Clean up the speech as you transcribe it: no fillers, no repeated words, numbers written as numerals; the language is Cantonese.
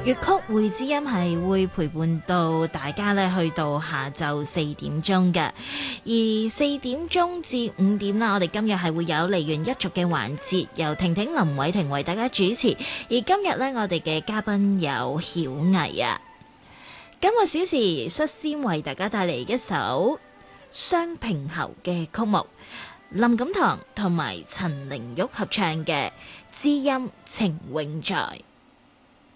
粵曲會知音係會陪伴到大家咧，去到下晝4點鐘嘅，而4點鐘至5點啦，我哋今日係會有梨園一族嘅環節，由婷婷、林偉婷為大家主持。而今日咧，我哋嘅嘉賓有曉毅啊，今個小時率先為大家帶嚟一首雙平喉嘅曲目，林錦棠同埋陳玲玉合唱嘅《知音情永在》。